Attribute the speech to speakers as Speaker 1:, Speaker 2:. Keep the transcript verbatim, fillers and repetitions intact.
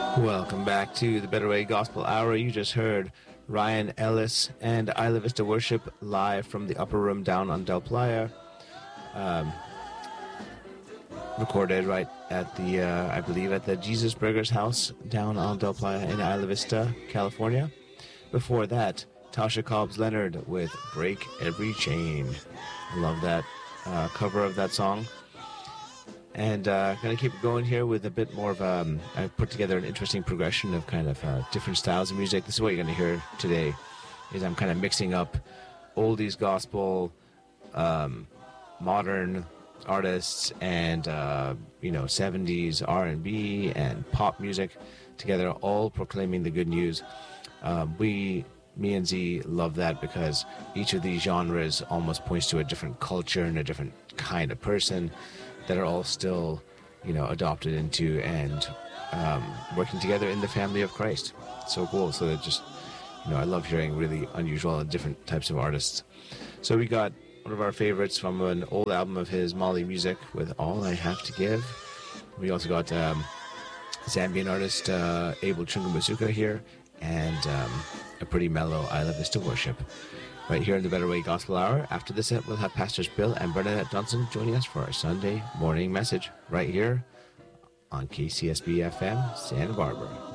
Speaker 1: Welcome back to the Better Way Gospel Hour. You just heard Ryan Ellis and Isla Vista Worship live from the Upper Room down on Del Playa. Um, recorded right at the, uh, I believe, at the Jesus Burgers house down on Del Playa in Isla Vista, California. Before that, Tasha Cobbs Leonard with Break Every Chain. Love that uh, cover of that song. And uh, going to keep going here with a bit more of um, I've put together an interesting progression of kind of uh, different styles of music. This is what you're going to hear today, is I'm kind of mixing up oldies gospel, um, modern artists, and uh, you know, seventies R and B and pop music together, all proclaiming the good news. Um, we, me and Z, love that because each of these genres almost points to a different culture and a different kind of person that are all still, you know, adopted into and um, working together in the family of Christ. So cool. So that just, you know, I love hearing really unusual and different types of artists. So we got one of our favorites from an old album of his, Mali Music, with All I Have to Give. We also got um, Zambian artist uh, Abel Chungumusuka here, and um, a pretty mellow Isla Vista Worship. Right here in the Better Way Gospel Hour. After the set, we'll have Pastors Bill and Bernadette Johnson joining us for our Sunday morning message right here on K C S B F M, Santa Barbara.